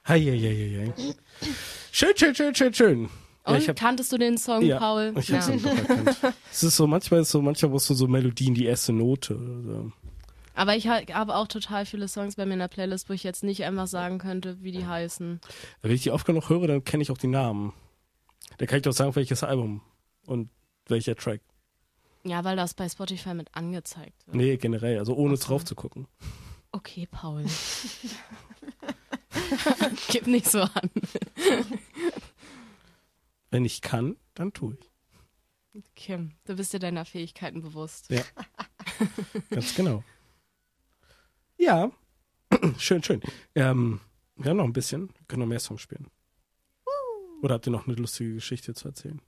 Heieieiei. Schön. Und kanntest du den Song, Paul? Ich hab's auch erkannt. Es ist so, manchmal brauchst du so Melodien, die erste Note. So. Aber ich habe auch total viele Songs bei mir in der Playlist, wo ich jetzt nicht einfach sagen könnte, wie die heißen. Wenn ich die oft genug höre, dann kenne ich auch die Namen. Da kann ich doch sagen, welches Album und welcher Track. Ja, weil das bei Spotify mit angezeigt wird. Nee, generell, also ohne drauf zu gucken. Okay, Paul. Gib nicht so an. Wenn ich kann, dann tue ich. Kim, du bist dir deiner Fähigkeiten bewusst. Ja, ganz genau. Ja, schön. Wir haben noch ein bisschen. Wir können noch mehr Songs spielen. Oder habt ihr noch eine lustige Geschichte zu erzählen?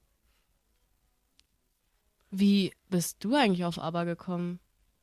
Wie bist du eigentlich auf ABBA gekommen?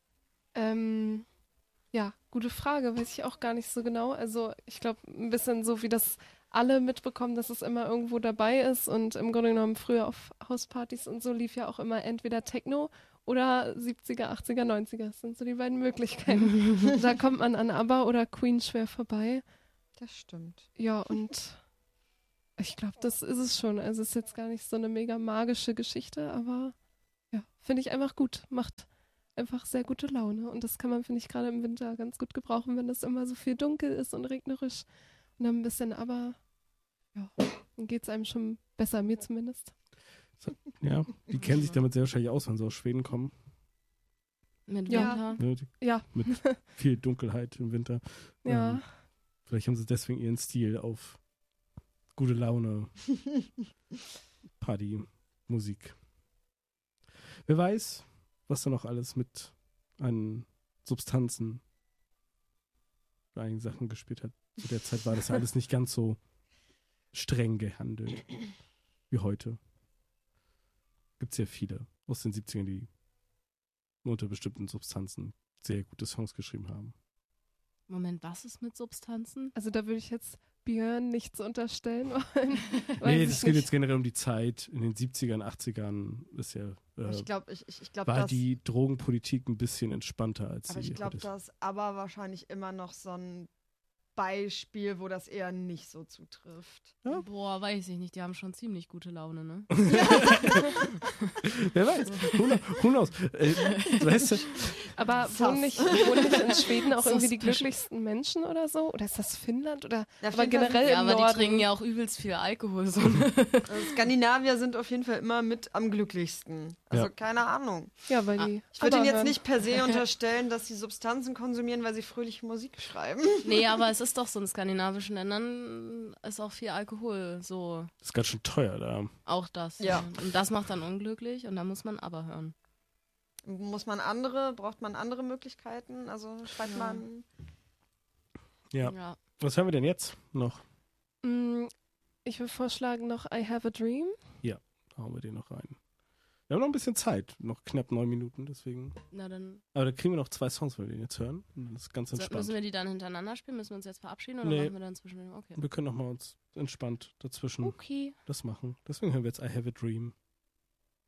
Ja, gute Frage, weiß ich auch gar nicht so genau. Also ich glaube, ein bisschen so, wie das alle mitbekommen, dass es immer irgendwo dabei ist. Und im Grunde genommen früher auf Hauspartys und so lief ja auch immer entweder Techno oder 70er, 80er, 90er. Das sind so die beiden Möglichkeiten. Da kommt man an ABBA oder Queen schwer vorbei. Das stimmt. Ja, und ich glaube, das ist es schon. Also es ist jetzt gar nicht so eine mega magische Geschichte, aber ja, finde ich einfach gut. Macht einfach sehr gute Laune. Und das kann man, finde ich, gerade im Winter ganz gut gebrauchen, wenn es immer so viel dunkel ist und regnerisch. Und dann ein bisschen, aber ja, dann geht es einem schon besser, mir zumindest. Ja, die kennen sich damit sehr wahrscheinlich aus, wenn sie aus Schweden kommen. Mit Ja. Winter? Ne, Ja. Mit viel Dunkelheit im Winter. Ja. Vielleicht haben sie deswegen ihren Stil auf gute Laune, Party, Musik. Wer weiß, was da noch alles mit an Substanzen bei einigen Sachen gespielt hat. Zu der Zeit war das ja alles nicht ganz so streng gehandelt wie heute. Gibt es ja viele aus den 70ern, die unter bestimmten Substanzen sehr gute Songs geschrieben haben. Moment, was ist mit Substanzen? Also da würde ich jetzt Björn nichts unterstellen wollen. Nee, das geht jetzt generell um die Zeit. In den 70ern, 80ern ist ja, Ich glaube, war die Drogenpolitik ein bisschen entspannter als aber sie ich glaube, heute ist. dass aber wahrscheinlich immer noch so ein Beispiel, wo das eher nicht so zutrifft. Ja. Boah, weiß ich nicht, die haben schon ziemlich gute Laune, ne? Wer weiß, who knows? Weißt du, Aber wohnen nicht in Schweden auch irgendwie die glücklichsten Menschen oder so? Oder ist das Finnland? Oder Ja, aber Finnland- generell Ja, im aber Norden? die trinken ja auch übelst viel Alkohol. So. Skandinavier sind auf jeden Fall immer mit am glücklichsten. Also Ja. keine Ahnung. Ja, weil die Ich würde ABBA ihnen jetzt hören. nicht per se unterstellen, dass sie Substanzen konsumieren, weil sie fröhliche Musik schreiben. Nee, aber es ist doch so, in skandinavischen Ländern ist auch viel Alkohol, so das ist ganz schön teuer da. auch das. Ja. Und das macht dann unglücklich und da muss man aber hören. Braucht man andere Möglichkeiten? Also schreibt man. Ja. Was hören wir denn jetzt noch? Ich würde vorschlagen noch I Have a Dream. Hauen wir den noch rein. Wir haben noch ein bisschen Zeit, noch knapp 9 Minuten, deswegen. Na dann Aber da kriegen wir noch 2 Songs, wenn wir den jetzt hören. Und das ist ganz entspannt. müssen wir die dann hintereinander spielen? Müssen wir uns jetzt verabschieden oder Nee. machen wir dann zwischen? Okay. Wir können noch mal uns entspannt dazwischen Okay. das machen. Deswegen hören wir jetzt I Have a Dream.